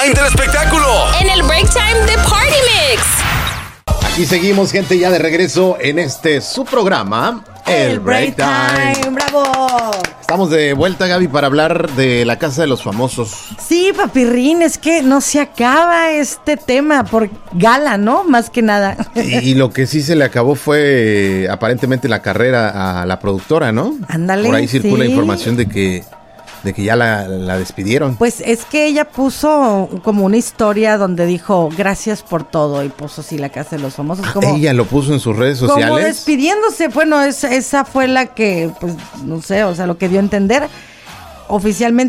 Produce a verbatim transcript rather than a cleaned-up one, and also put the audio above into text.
del espectáculo. En el Break Time de Party Mix. Aquí seguimos, gente, ya de regreso en este su programa, El, el Break, Break Time. Time. ¡Bravo! Estamos de vuelta, Gaby, para hablar de la Casa de los Famosos. Sí, papirrín, es que no se acaba este tema por gala, ¿no? Más que nada. Y, y lo que sí se le acabó fue eh, aparentemente la carrera a la productora, ¿no? Ándale, por ahí circula sí. información de que de que ya la, la despidieron. Pues es que ella puso como una historia donde dijo gracias por todo y puso así la Casa de los Famosos. Ah, como, ella lo puso en sus redes sociales. Como despidiéndose. Bueno, es, esa fue la que, pues, no sé, o sea, lo que dio a entender. Oficialmente